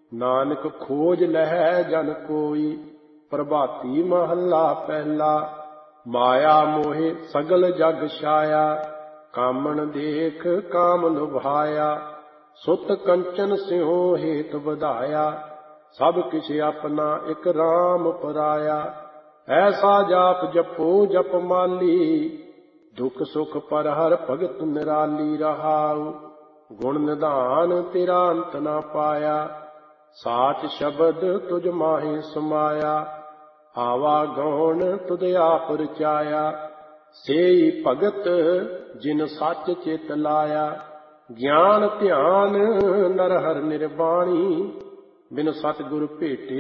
ਨਾਨਕ ਖੋਜ ਲਹੈ ਜਨ ਕੋਈ। ਪ੍ਰਭਾਤੀ ਮਹੱਲਾ ਪਹਿਲਾ। ਮਾਇਆ ਮੋਹਿ ਸਗਲ ਜਗ ਛਾਇਆ, ਕਾਮਣ ਦੇਖ ਕਾਮ ਲੁਭਾਇਆ। ਸੁਤ ਕੰਚਨ ਸਿਉ ਹੇਤ ਵਧਾਇਆ, ਸਭ ਕਿਛ ਆਪਣਾ ਇਕ ਰਾਮ ਪਰਾਇਆ। ਐਸਾ ਜਾਪ ਜਪੋ ਜਪ ਮਾਲੀ, ਦੁਖ ਸੁਖ ਪਰ ਹਰ ਭਗਤ ਨਿਰਾਲੀ ਰਹਾਉ। ਗੁਣ ਨਿਧਾਨ ਤੇਰਾ ਅੰਤ ਨਾ ਪਾਇਆ, ਸਾਚ ਸ਼ਬਦ ਤੁਝ ਮਾਹੀ ਸਮਾਇਆ। ਆਵਾ ਗੌਣ ਤੁਧ ਆਪ ਰਚਾਇਆ, ਸੇਈ ਭਗਤ ਜਿਨ ਸੱਚ ਚਿਤ ਲਾਇਆ। ਗਿਆਨ ਧਿਆਨ ਨਰ ਹਰਿ ਨਿਰਬਾਣੀ, ਬਿਨ ਸਤਿਗੁਰ ਭੇਟੇ